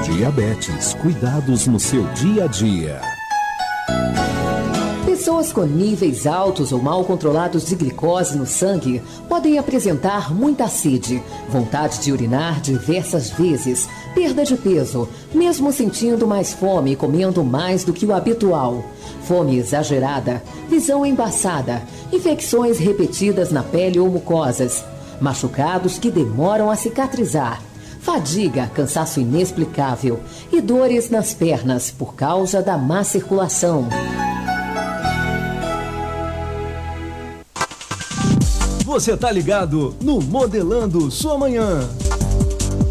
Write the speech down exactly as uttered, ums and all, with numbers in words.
Diabetes, cuidados no seu dia a dia. Pessoas com níveis altos ou mal controlados de glicose no sangue podem apresentar muita sede, vontade de urinar diversas vezes, perda de peso, mesmo sentindo mais fome e comendo mais do que o habitual, fome exagerada, visão embaçada, infecções repetidas na pele ou mucosas, machucados que demoram a cicatrizar, fadiga, cansaço inexplicável e dores nas pernas por causa da má circulação. Você tá ligado no Modelando Sua Manhã.